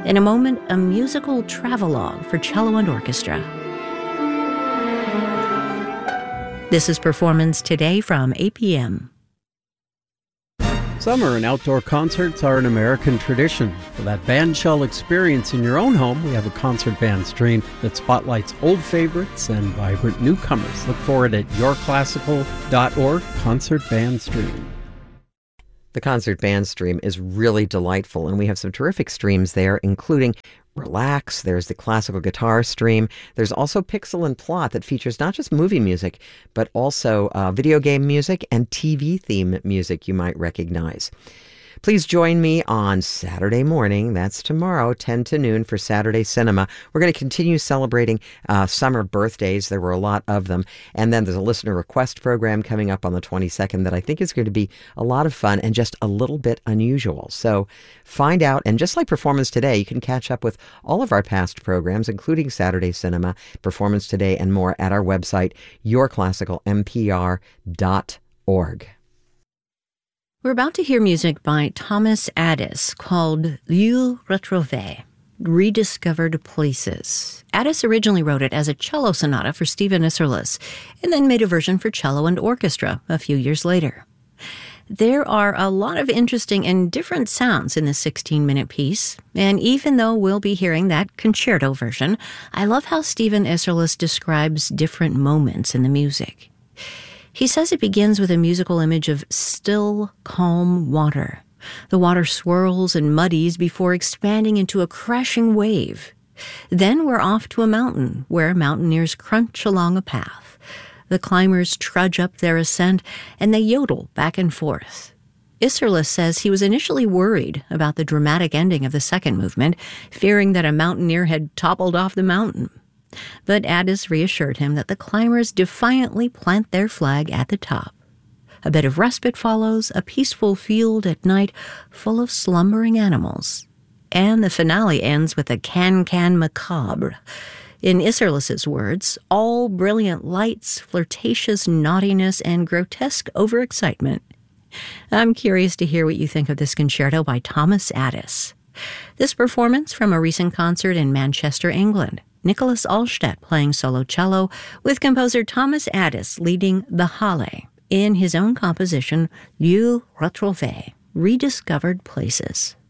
In a moment, a musical travelogue for cello and orchestra. This is Performance Today from 8 p.m. Summer and outdoor concerts are an American tradition. For that bandshell experience in your own home, we have a concert band stream that spotlights old favorites and vibrant newcomers. Look for it at yourclassical.org, Concert Band Stream. The Concert Band Stream is really delightful, and we have some terrific streams there, including Relax, there's the classical guitar stream. There's also Pixel and Plot that features not just movie music, but also video game music and TV theme music you might recognize. Please join me on Saturday morning, that's tomorrow, 10 to noon for Saturday Cinema. We're going to continue celebrating summer birthdays. There were a lot of them. And then there's a listener request program coming up on the 22nd that I think is going to be a lot of fun and just a little bit unusual. So find out, and just like Performance Today, you can catch up with all of our past programs, including Saturday Cinema, Performance Today, and more at our website, yourclassicalmpr.org. We're about to hear music by Thomas Addis called Lieux Retrouvés, Rediscovered Places. Addis originally wrote it as a cello sonata for Stephen Isserlis and then made a version for cello and orchestra a few years later. There are a lot of interesting and different sounds in this 16-minute piece, and even though we'll be hearing that concerto version, I love how Stephen Isserlis describes different moments in the music. He says it begins with a musical image of still, calm water. The water swirls and muddies before expanding into a crashing wave. Then we're off to a mountain where mountaineers crunch along a path. The climbers trudge up their ascent and they yodel back and forth. Isserlis says he was initially worried about the dramatic ending of the second movement, fearing that a mountaineer had toppled off the mountain. But Addis reassured him that the climbers defiantly plant their flag at the top. A bit of respite follows, a peaceful field at night full of slumbering animals. And the finale ends with a can-can macabre. In Isserlis's words, all brilliant lights, flirtatious naughtiness, and grotesque overexcitement. I'm curious to hear what you think of this concerto by Thomas Addis. This performance from a recent concert in Manchester, England. Nicholas Alstedt playing solo cello, with composer Thomas Addis leading the Halle in his own composition, Lieux Retrouvés, Rediscovered Places.